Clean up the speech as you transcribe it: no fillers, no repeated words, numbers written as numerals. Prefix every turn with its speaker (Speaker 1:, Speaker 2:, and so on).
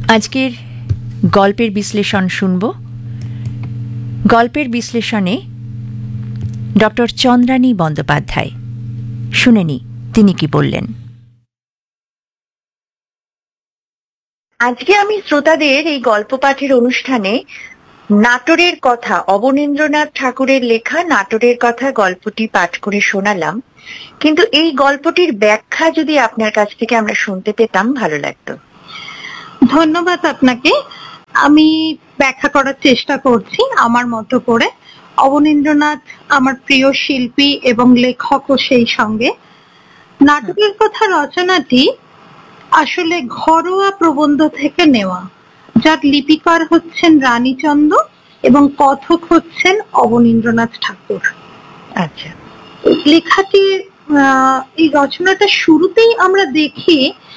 Speaker 1: আজকের গল্পের বিশ্লেষণ শুনব। গল্পের বিশ্লেষণে ডক্টর চন্দ্রানী বন্দ্যোপাধ্যায়। শুনে নি তিনি কি বললেন।
Speaker 2: আজকে আমি শ্রোতাদের এই গল্প পাঠের অনুষ্ঠানে নাটোরের কথা, অবনীন্দ্রনাথ ঠাকুরের লেখা নাটোরের কথা গল্পটি পাঠ করে শোনালাম, কিন্তু এই গল্পটির ব্যাখ্যা যদি আপনার কাছ থেকে আমরা শুনতে পেতাম ভালো লাগতো।
Speaker 3: ধন্যবাদ আপনাকে। আমি ব্যাখ্যা করার চেষ্টা করছি আমার মতো করে। অবনীন্দ্রনাথ আমার প্রিয় শিল্পী এবং লেখকও সেই সঙ্গে। নাটকের কথা রচনাটি আসলে ঘরোয়া প্রবন্ধ থেকে নেওয়া, যার লিপিকার হচ্ছেন রানীচন্দ্র এবং কথক হচ্ছেন অবনীন্দ্রনাথ ঠাকুর।
Speaker 2: আচ্ছা,
Speaker 3: লেখাটির এই রচনাটা শুরুতেই আমরা দেখি